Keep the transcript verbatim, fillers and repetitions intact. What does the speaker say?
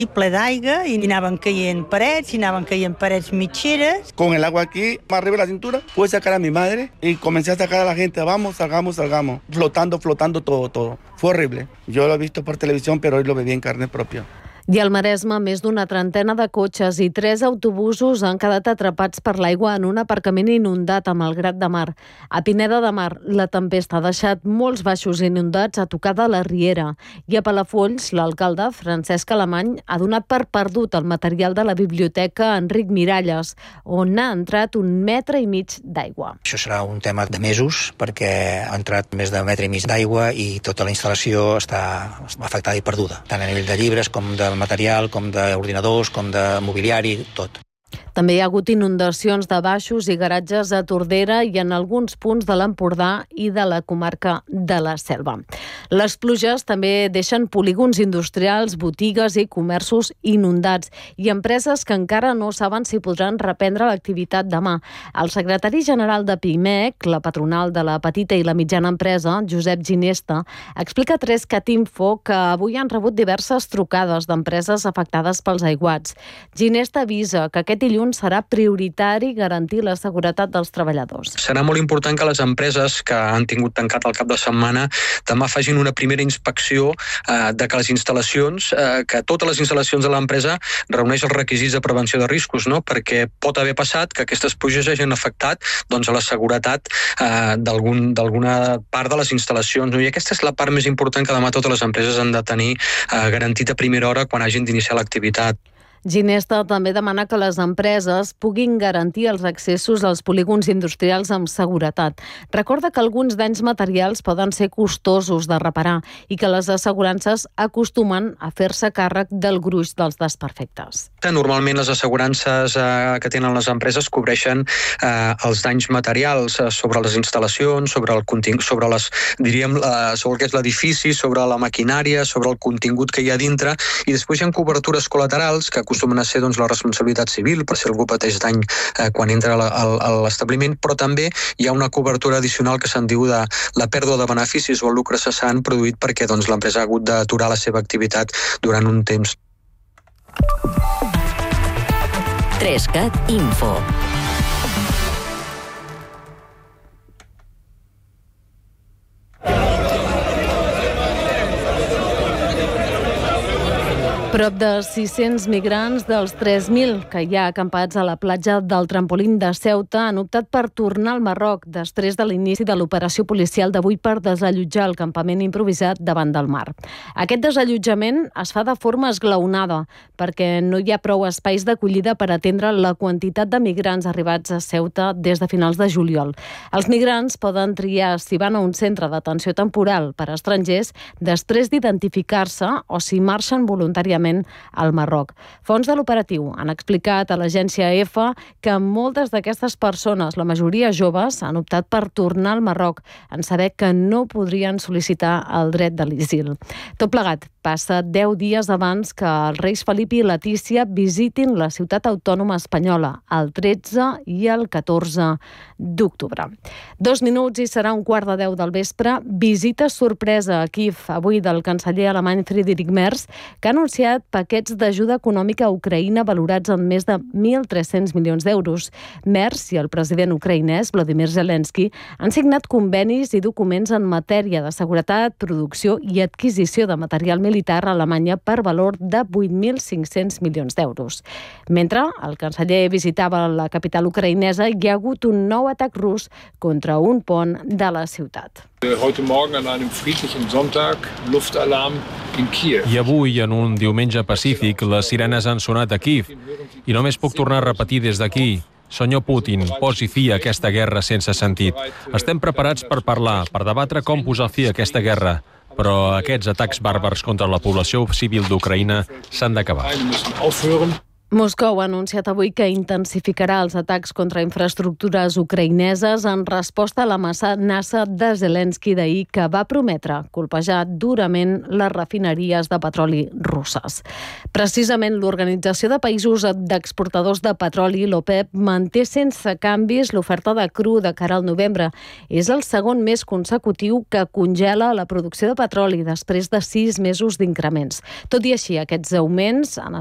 i ple d'aigua, i anaven caient parets, i anaven caient parets mitgeres. Con el agua aquí, arriba de la cintura, pude sacar a mi madre y comencé a sacar a la gente, vamos, salgamos, salgamos, flotando, flotando todo, todo. Fue horrible. Yo lo he visto por televisión, pero hoy lo viví en carne propia. I al Maresme, més d'una trentena de cotxes i tres autobusos han quedat atrapats per l'aigua en un aparcament inundat a Malgrat de Mar. A Pineda de Mar, la tempesta ha deixat molts baixos inundats a tocar de la Riera. I a Palafolls, l'alcalde, Francesc Alemany, ha donat per perdut el material de la biblioteca Enric Miralles, on ha entrat un metre i mig d'aigua. Això serà un tema de mesos, perquè ha entrat més d'un metre i mig d'aigua i tota la instal·lació està afectada i perduda, tant a nivell de llibres com de material, com d'ordinadors, com de mobiliari, tot. També hi ha hagut inundacions de baixos i garatges a Tordera i en alguns punts de l'Empordà i de la comarca de la Selva. Les pluges també deixen polígons industrials, botigues i comerços inundats i empreses que encara no saben si podran reprendre l'activitat demà. El secretari general de PIMEC, la patronal de la petita i la mitjana empresa, Josep Ginesta, explica a tres cat info que avui han rebut diverses trucades d'empreses afectades pels aiguats. Ginesta avisa que aquest dilluns serà prioritari garantir la seguretat dels treballadors. Serà molt important que les empreses que han tingut tancat el cap de setmana demà facin una primera inspecció eh, de que les instal·lacions, eh, que totes les instal·lacions de l'empresa reuneix els requisits de prevenció de riscos, no? Perquè pot haver passat que aquestes pluges hagin afectat doncs, a la seguretat eh, d'algun, d'alguna part de les instal·lacions. No? I aquesta és la part més important que demà totes les empreses han de tenir eh, garantit a primera hora quan hagin d'iniciar l'activitat. Ginesta també demana que les empreses puguin garantir els accessos als polígons industrials amb seguretat. Recorda que alguns danys materials poden ser costosos de reparar i que les assegurances acostumen a fer-se càrrec del gruix dels desperfectes. Normalment les assegurances eh, que tenen les empreses cobreixen eh, els danys materials eh, sobre les instal·lacions, sobre el contingut, sobre les, diríem, eh, sobre el que és l'edifici, sobre la maquinària, sobre el contingut que hi ha dintre, i després hi ha cobertures col·laterals que acostumen a ser doncs, la responsabilitat civil per si algú pateix dany eh, quan entra a l'establiment, però també hi ha una cobertura addicional que se'n diu de la pèrdua de beneficis o el lucre cessant produït perquè doncs, l'empresa ha hagut d'aturar la seva activitat durant un temps. tres cat info. Prop de sis-cents migrants dels tres mil que hi ha acampats a la platja del Trampolín de Ceuta han optat per tornar al Marroc després de l'inici de l'operació policial d'avui per desallotjar el campament improvisat davant del mar. Aquest desallotjament es fa de forma esglaonada perquè no hi ha prou espais d'acollida per atendre la quantitat de migrants arribats a Ceuta des de finals de juliol. Els migrants poden triar si van a un centre d'atenció temporal per a estrangers després d'identificar-se o si marxen voluntàriament al Marroc. Fons de l'operatiu han explicat a l'agència E F A que moltes d'aquestes persones, la majoria joves, han optat per tornar al Marroc en saber que no podrien sol·licitar el dret de l'asil. Tot plegat passa deu dies abans que els reis Felip i Letícia visitin la ciutat autònoma espanyola el tretze i el catorze d'octubre. Dos minuts i serà un quart de deu del vespre. Visita sorpresa a Kíev avui del canceller alemany Friedrich Merz, que ha anunciat paquets d'ajuda econòmica a Ucraïna valorats en més de mil tres-cents milions d'euros. Merz i el president ucraïnès, Volodymyr Zelensky, han signat convenis i documents en matèria de seguretat, producció i adquisició de material militar a Alemanya per valor de vuit mil cinc-cents milions d'euros. Mentre el canceller visitava la capital ucraïnesa, hi ha hagut un nou atac rus contra un pont de la ciutat. Heute Morgen an einem friedlichen Sonntag, Luftalarm in Kiev. I avui, en un diumenge pacífic, les sirenes han sonat a Kíev. I només puc tornar a repetir des d'aquí. Senyor Putin, posi fi a aquesta guerra sense sentit. Estem preparats per parlar, per debatre com posar fi a aquesta guerra. Però aquests atacs bàrbars contra la població civil d'Ucraïna s'han d'acabar. Moscou ha anunciat avui que intensificarà els atacs contra infraestructures ucraïneses en resposta a l'amenaça de Zelensky d'ahir, que va prometre colpejar durament les refineries de petroli russes. Precisament l'Organització de Països d'Exportadors de Petroli, l'OPEP, manté sense canvis l'oferta de cru de cara al novembre. És el segon mes consecutiu que congela la producció de petroli després de sis mesos d'increments. Tot i així, aquests augments han